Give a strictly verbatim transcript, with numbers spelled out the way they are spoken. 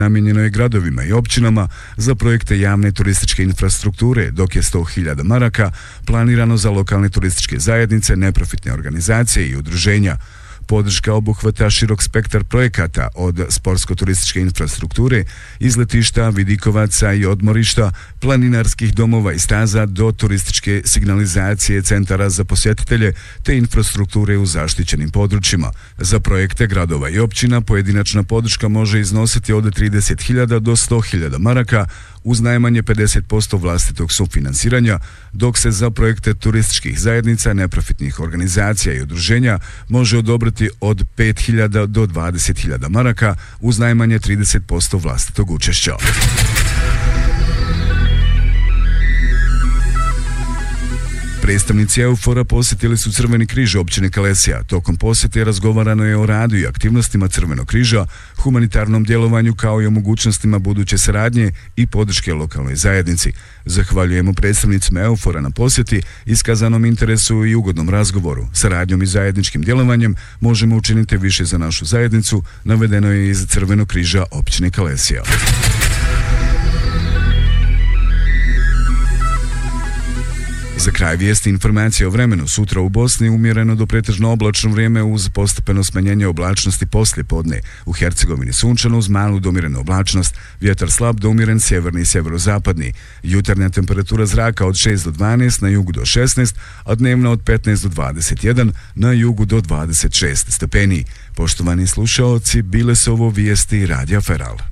namijenjeno je gradovima i općinama za projekte javne turističke infrastrukture, dok je sto hiljada maraka planirano za lokalne turističke zajednice, neprofitne organizacije i udruženja. Podrška obuhvata širok spektar projekata od sportsko-turističke infrastrukture, izletišta, vidikovaca i odmorišta, planinarskih domova i staza do turističke signalizacije centara za posjetitelje te infrastrukture u zaštićenim područjima. Za projekte gradova i općina pojedinačna podrška može iznositi od trideset hiljada do sto hiljada maraka uz najmanje pedeset posto vlastitog sufinansiranja, dok se za projekte turističkih zajednica, neprofitnih organizacija i udruženja može odobriti od pet hiljada do dvadeset hiljada maraka uz najmanje trideset posto vlastitog učešća. Predstavnici Eufora posjetili su Crveni križ općine Kalesija. Tokom posjete razgovarano je o radu i aktivnostima Crvenog križa, humanitarnom djelovanju kao i o mogućnostima buduće saradnje i podrške lokalnoj zajednici. Zahvaljujemo predstavnicima Eufora na posjeti, iskazanom interesu i ugodnom razgovoru. Saradnjom i zajedničkim djelovanjem možemo učiniti više za našu zajednicu, navedeno je iz Crvenog križa općine Kalesija. Za kraj vijesti informacije o vremenu. Sutra u Bosni umjereno do pretežno oblačno vrijeme uz postepeno smanjenje oblačnosti poslije podne. U Hercegovini sunčano uz malu do umjerenu oblačnost, vjetar slab do umjeren sjeverni i sjeverozapadni. Jutarnja temperatura zraka od šest do dvanaest, na jugu do šesnaest, a dnevna od petnaest do dvadeset jedan, na jugu do dvadeset šest stepeni. Poštovani slušaoci, bile su ovo vijesti Radija Feral.